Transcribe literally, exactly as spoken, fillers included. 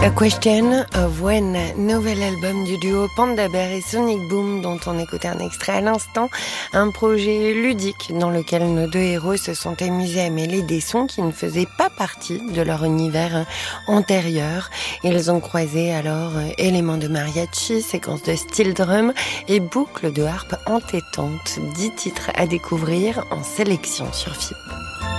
A Question of When, nouvel album du duo Panda Bear et Sonic Boom dont on écoutait un extrait à l'instant, un projet ludique dans lequel nos deux héros se sont amusés à mêler des sons qui ne faisaient pas partie de leur univers antérieur. Ils ont croisé alors éléments de mariachi, séquences de steel drum et boucles de harpe entêtantes, dix titres à découvrir en sélection sur F I P.